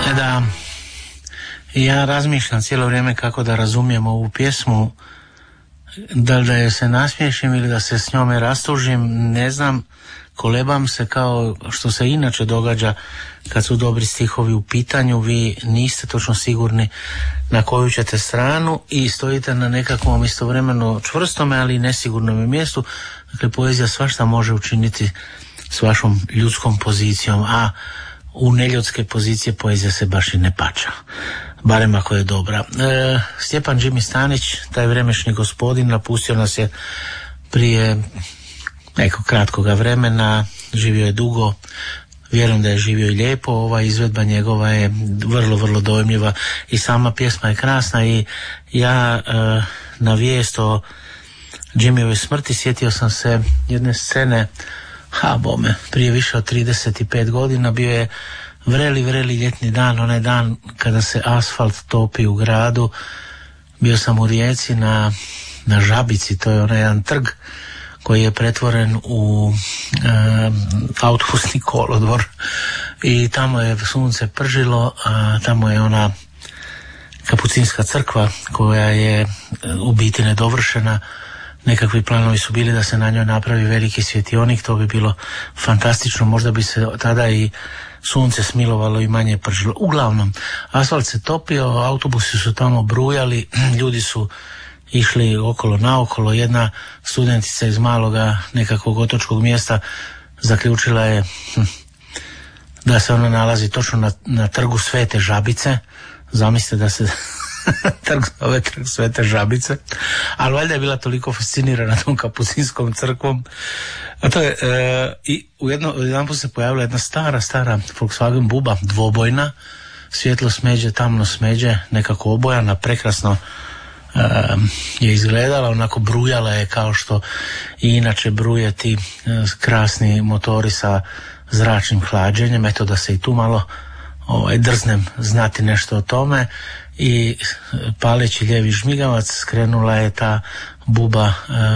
Da, ja razmišljam cijelo vrijeme kako da razumijem ovu pjesmu, da li da je se nasmiješim ili da se s njome rastužim, ne znam, kolebam se kao što se inače događa kad su dobri stihovi u pitanju, vi niste točno sigurni na koju ćete stranu i stojite na nekakvom istovremeno čvrstome, ali i nesigurnome mjestu. Dakle, poezija svašta može učiniti s vašom ljudskom pozicijom, a u neljudske pozicije poezija se baš i ne pača, barem ako je dobra. Stjepan Jimmy Stanić, taj vremešni gospodin, napustio nas je prije nekog kratkoga vremena, živio je dugo, vjerujem da je živio i lijepo. Ova izvedba njegova je vrlo, vrlo dojmljiva i sama pjesma je krasna i ja na vijest o Jimmyjevoj smrti sjetio sam se jedne scene, bome, prije više od 35 godina, bio je vreli ljetni dan, onaj dan kada se asfalt topi u gradu. Bio sam u Rijeci na Žabici, to je onaj jedan trg koji je pretvoren u autobusni kolodvor i tamo je sunce pržilo, a tamo je ona kapucinska crkva koja je u biti nedovršena. Nekakvi planovi su bili da se na njoj napravi veliki svjetionik, to bi bilo fantastično, možda bi se tada i sunce smilovalo i manje pržilo. Uglavnom, asfalt se topio, autobusi su tamo brujali, ljudi su išli okolo naokolo. Jedna studentica iz maloga nekakvog otočkog mjesta zaključila je da se ona nalazi točno na trgu Svete Žabice. Zamislite da se trg zove trg Svete Žabice, ali valjda je bila toliko fascinirana tom kapucinskom crkvom. A to je, i jedan put se pojavila jedna stara Volkswagen buba, dvobojna, svjetlo smeđe, tamno smeđe, nekako obojana, prekrasno je izgledala, onako brujala je kao što i inače bruje ti krasni motori sa zračnim hlađenjem. Eto da se i tu malo drznem znati nešto o tome i paleći lijevi žmigavac skrenula je ta buba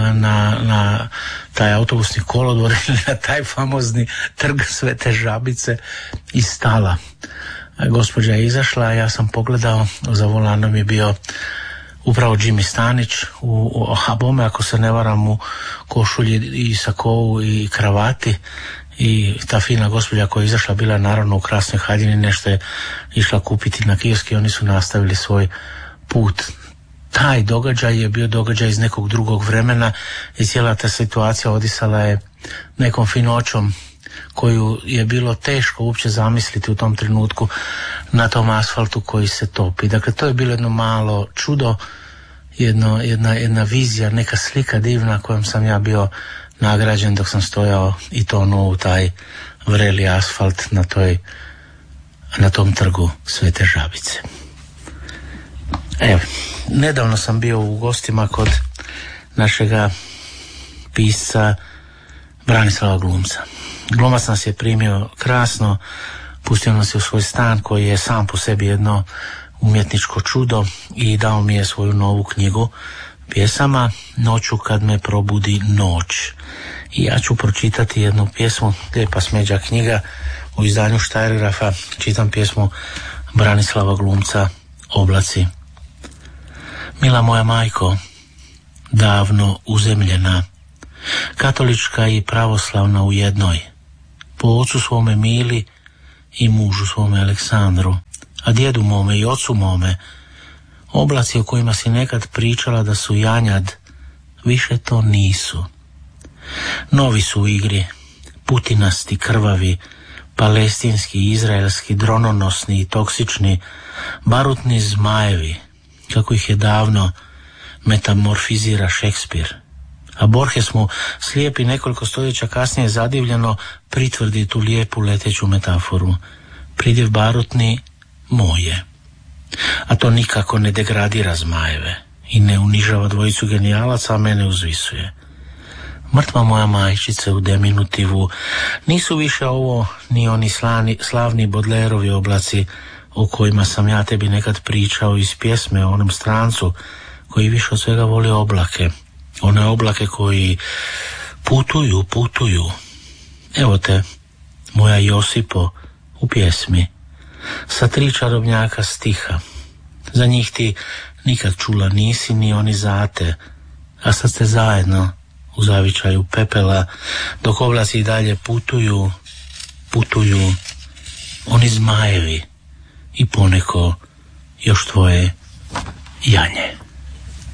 na taj autobusni kolodvor ili na taj famozni trg Svete Žabice i stala. Gospođa je izašla, ja sam pogledao, za volanom je bio upravo Jimmy Stanić u bome, ako se ne varam, u košulji i sakovu i kravati, i ta fina gospođa koja je izašla bila naravno u krasnoj haljini, nešto je išla kupiti na kiosk i oni su nastavili svoj put. Taj događaj je bio događaj iz nekog drugog vremena i cijela ta situacija odisala je nekom finoćom koju je bilo teško uopće zamisliti u tom trenutku na tom asfaltu koji se topi. Dakle, to je bilo jedno malo čudo, jedna vizija, neka slika divna kojom sam ja bio nagrađen dok sam stojao i tonuo u taj vreli asfalt na tom trgu Svete Žabice. Evo, nedavno sam bio u gostima kod našega pisca Branislava Glumca. Glumac nas je primio krasno, pustio nas je u svoj stan koji je sam po sebi jedno umjetničko čudo i dao mi je svoju novu knjigu pjesama Noću kad me probudi noć. I ja ću pročitati jednu pjesmu, lijepa smeđa knjiga u izdanju Štajrgrafa, čitam pjesmu Branislava Glumca Oblaci. Mila moja majko, davno uzemljena, katolička i pravoslavna u jednoj, po ocu svome Mili i mužu svome Aleksandru, a djedu mome i ocu mome, oblaci o kojima si nekad pričala da su janjad, više to nisu. Novi su u igri, putinasti, krvavi, palestinski, izraelski, drononosni i toksični, barutni zmajevi, kako ih je davno metamorfizira Šekspir. A Borges mu slijepi nekoliko stoljeća kasnije zadivljeno pritvrdi tu lijepu leteću metaforu. Pridjev barutni moje. A to nikako ne degradira zmajeve i ne unižava dvojicu genijalaca, a mene uzvisuje. Mrtva moja majčice u deminutivu, nisu više ovo ni oni slavni Bodlerovi oblaci o kojima sam ja tebi nekad pričao iz pjesme o onom strancu koji više od svega voli oblake. One oblake koji putuju. Evo te, moja Josipo, u pjesmi. sa 3 čarobnjaka stiha. Za njih ti nikad čula nisi, ni oni za te, a sad ste zajedno u zavičaju pepela, dok oblaci i dalje putuju oni zmajevi i poneko još tvoje janje.